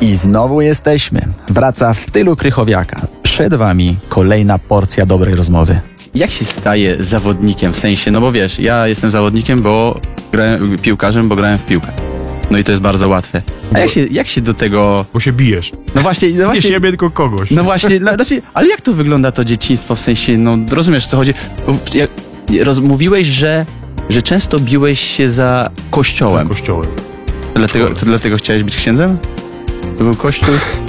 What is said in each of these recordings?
I znowu jesteśmy. Wraca w stylu Krychowiaka. Przed wami kolejna porcja dobrej rozmowy. Jak się staje zawodnikiem, w sensie, no bo wiesz, ja jestem zawodnikiem, bo grałem piłkarzem, bo grałem w piłkę. No i to jest bardzo łatwe. A jak się do tego... Bo się bijesz. No właśnie... Nie siebie, tylko kogoś. No właśnie, znaczy, ale jak to wygląda to dzieciństwo, w sensie, no rozumiesz, co chodzi? Mówiłeś, że często biłeś się za kościołem. Za kościołem. To dlatego chciałeś być księdzem? To był kościół?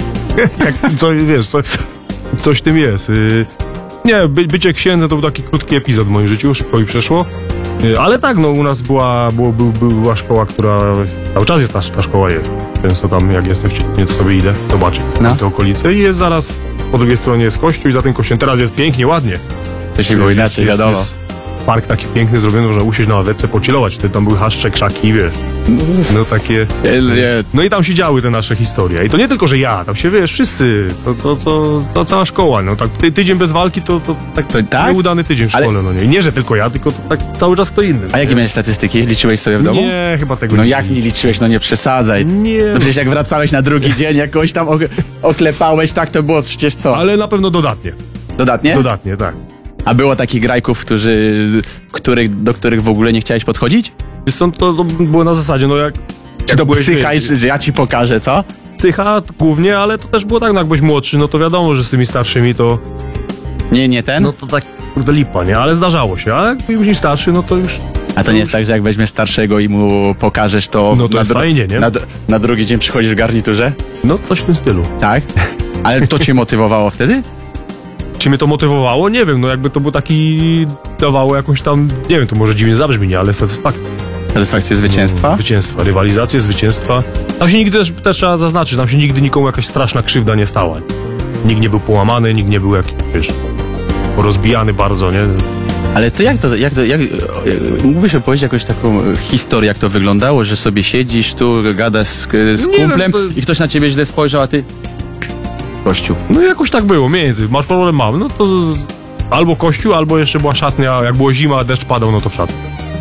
Coś w tym jest. Nie, bycie księdzem to był taki krótki epizod w moim życiu, szybko mi przeszło. Ale tak, no u nas była szkoła, która... Cały czas jest ta szkoła jest. Często tam, jak jestem w Ciepnie, to sobie idę zobaczyć te okolice. I jest zaraz, po drugiej stronie jest kościół i za tym kościołem. Teraz jest pięknie, ładnie. To się było inaczej, wiadomo. Jest park taki piękny zrobiony, można usiąść na ławeczce, pochillować. Wtedy tam były haszcze, krzaki, wiesz. No takie... No i tam się działy te nasze historie. I to nie tylko, że ja, tam się, wiesz, wszyscy, to cała szkoła, no tak tydzień bez walki to tak? Nieudany tydzień w szkole, no nie. I nie, że tylko ja, tylko to tak cały czas kto inny. A jakie miałeś statystyki? Liczyłeś sobie w domu? Nie, chyba tego nie. No jak nie liczyłeś, no nie przesadzaj. Nie. No przecież jak wracałeś na drugi dzień, jakoś tam oklepałeś, tak to było przecież co? Ale na pewno dodatnie. Dodatnie? Dodatnie, tak. A było takich grajków, do których w ogóle nie chciałeś podchodzić? Wiesz co, to było na zasadzie, no jak... Czy to psycha, że ja ci pokażę, co? Psycha głównie, ale to też było tak, no jak byłeś młodszy, no to wiadomo, że z tymi starszymi to... Nie ten? No to tak, kurde lipa, nie? Ale zdarzało się, a jak byłeś starszy, no to już... A to nie jest tak, że jak weźmiesz starszego i mu pokażesz, to... No to jest fajnie, nie? Na drugi dzień przychodzisz w garniturze? No coś w tym stylu. Tak? Ale to cię motywowało wtedy? Czy mnie to motywowało? Nie wiem, no jakby to był taki... dawało jakąś tam, nie wiem, to może dziwnie zabrzmi, nie? Ale satysfakcję. Satysfakcję zwycięstwa? No, zwycięstwa, rywalizację, zwycięstwa. Tam się nigdy też trzeba zaznaczyć, tam się nigdy nikomu jakaś straszna krzywda nie stała. Nikt nie był połamany, nikt nie był jakiś, wiesz, rozbijany bardzo, nie? Ale to jak mógłbyś opowiedzieć jakąś taką historię, jak to wyglądało, że sobie siedzisz tu, gadasz z kumplem i ktoś na ciebie źle spojrzał, a ty... Kościół. No jakoś tak było, między. Masz problem, mam. No to albo kościół, albo jeszcze była szatnia. Jak było zima, a deszcz padał, no to w szatni.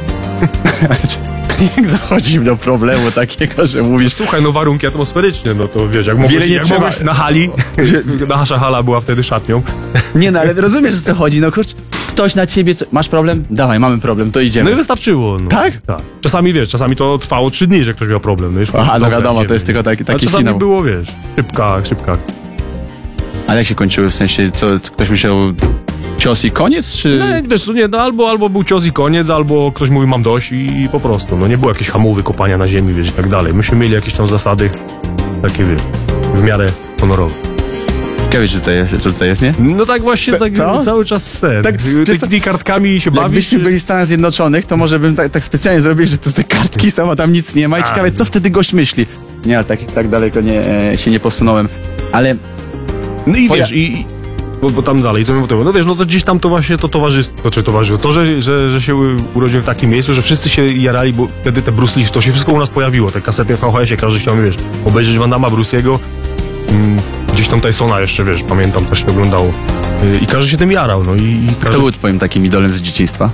Jak dochodzi do problemu takiego, że mówisz... Słuchaj, no warunki atmosferyczne, no to wiesz, jak mogłeś na hali, nasza hala była wtedy szatnią. Nie no, ale rozumiesz, o co chodzi, no kurczę. Ktoś na ciebie... Masz problem? Dawaj, mamy problem, to idziemy. No i wystarczyło. No. Tak? Tak. Czasami to trwało 3 dni, że ktoś miał problem. No już aha, no wiadomo, to jest tylko taki czasami finał. Było, wiesz, szybka akcja. Ale jak się kończyły, w sensie, co, ktoś musiał cios i koniec, czy... No, wiesz, nie, no albo był cios i koniec, albo ktoś mówi mam dość i po prostu, no nie było jakiejś hamowy, kopania na ziemi, wiesz, i tak dalej. Myśmy mieli jakieś tam zasady, takie, wiesz, w miarę honorowe. Ciekawe, co tutaj jest, nie? No tak właśnie, tak cały czas tymi kartkami się bawisz. Jakbyśmy byli w Stanach Zjednoczonych, to może bym tak specjalnie zrobił, że tu te kartki są, a tam nic nie ma i ciekawe, co wtedy gość myśli. Nie, ale tak daleko się nie posunąłem, ale... No i wiesz, bo tam dalej, co mi motywowało? No wiesz, no to gdzieś tam to właśnie to towarzystwo, to, że się urodziłem w takim miejscu, że wszyscy się jarali, bo wtedy te Bruce Lee, to się wszystko u nas pojawiło, te kasety w VHS-ie, każdy chciał, wiesz, obejrzeć Van Damme, Bruce'ego, gdzieś tam Tysona jeszcze, wiesz, pamiętam, też się oglądało. I każdy się tym jarał, no i każdy... Kto był twoim takim idolem z dzieciństwa?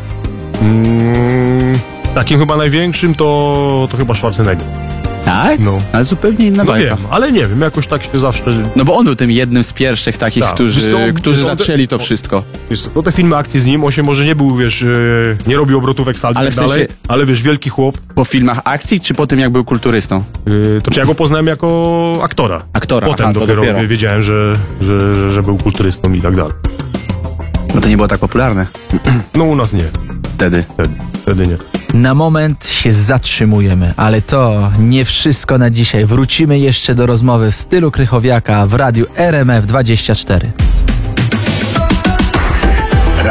Takim chyba największym to chyba Schwarzenegger. Tak? No. Ale zupełnie inna bajka. Wiem, ale nie wiem, jakoś tak się zawsze... No bo on był tym jednym z pierwszych takich, którzy zaczęli to wszystko. Wiesz, to te filmy akcji z nim, on się może nie był, wiesz, nie robił obrotówek saldy i tak dalej, ale wiesz, wielki chłop. Po filmach akcji, czy po tym, jak był kulturystą? To czy ja go poznałem jako aktora. Potem dopiero wiedziałem, że był kulturystą i tak dalej. No to nie było tak popularne. No u nas nie. Wtedy nie. Na moment się zatrzymujemy, ale to nie wszystko na dzisiaj. Wrócimy jeszcze do rozmowy w stylu Krychowiaka w radiu RMF 24.